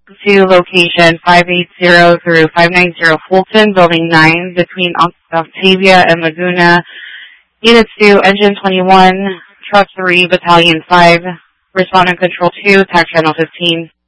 to location 580 through 590 Fulton, Building 9, between Octavia and Laguna. Units 2, Engine 21, Truck 3, Battalion 5, Respondent Control 2, TAC Channel 15.